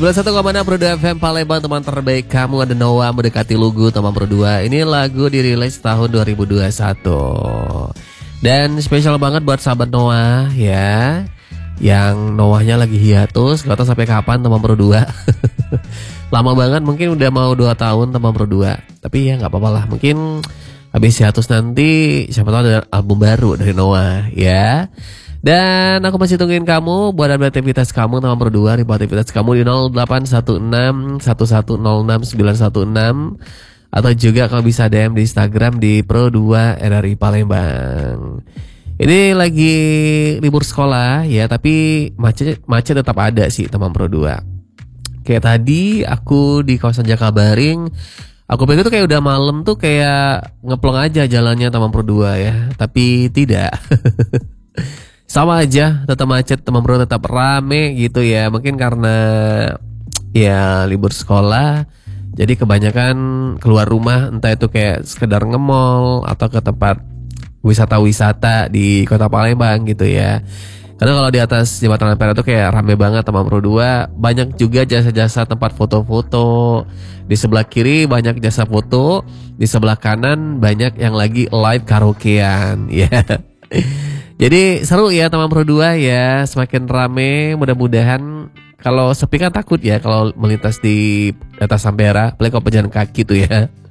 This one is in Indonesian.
91,6 Pro 2 FM Palembang, teman terbaik kamu. Ada Noah Mendekati Lugu, teman Pro 2. Ini lagu dirilis tahun 2021. Dan spesial banget buat sahabat Noah ya, yang Noahnya lagi hiatus, gak tau sampai kapan teman Pro 2. Lama banget, mungkin udah mau 2 tahun teman Pro 2. Tapi ya gak apa-apa lah, mungkin habis hiatus nanti siapa tahu ada album baru dari Noah ya. Dan aku masih tungguin kamu buat ada aktivitas kamu teman Pro 2. Ribu aktivitas kamu di 0816 1106 916. Atau juga kalau bisa DM di Instagram di Pro 2 RRI Palembang. Ini lagi libur sekolah ya, tapi macet tetap ada sih teman Pro 2. Kayak tadi aku di kawasan Jakabaring, aku pikir tuh kayak udah malam tuh kayak ngeplong aja jalannya teman Pro 2 ya. Tapi tidak. Sama aja, tetap macet teman Pro, tetap rame gitu ya. Mungkin karena ya libur sekolah, jadi kebanyakan keluar rumah, entah itu kayak sekedar nge-mall atau ke tempat wisata-wisata di Kota Palembang gitu ya. Karena kalau di atas Jembatan Ampera itu kayak rame banget teman Pro 2. Banyak juga jasa-jasa tempat foto-foto. Di sebelah kiri banyak jasa foto, di sebelah kanan banyak yang lagi live karaokean ya. Jadi seru ya teman Pro 2 ya, semakin rame. Mudah-mudahan, kalau sepi kan takut ya kalau melintas di atas Ampera, apalagi kalau pejalan kaki tuh ya.